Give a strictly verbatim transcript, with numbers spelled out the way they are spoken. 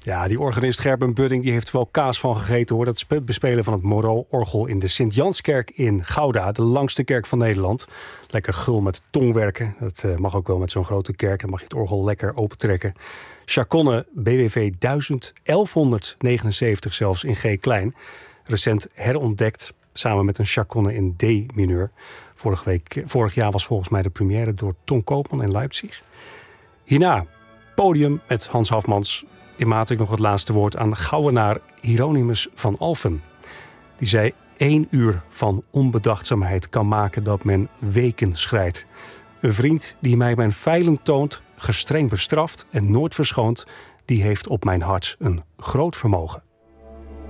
Ja, die organist Gerben Budding die heeft wel kaas van gegeten hoor. Dat spe- bespelen van het Moreau-orgel in de Sint-Janskerk in Gouda. De langste kerk van Nederland. Lekker gul met tongwerken. Dat uh, mag ook wel met zo'n grote kerk. Dan mag je het orgel lekker opentrekken. Chaconne B W V duizend elfhonderdnegenenzeventig zelfs in G klein. Recent herontdekt samen met een chaconne in D mineur. Vorige week, vorig jaar was volgens mij de première door Ton Koopman in Leipzig. Hierna podium met Hans Hafmans. In Matrix nog het laatste woord aan Gouwenaar Hieronymus van Alphen. Die zei: één uur van onbedachtzaamheid kan maken dat men weken schrijdt. Een vriend die mij mijn feilen toont, gestreng bestraft en nooit verschoont, die heeft op mijn hart een groot vermogen.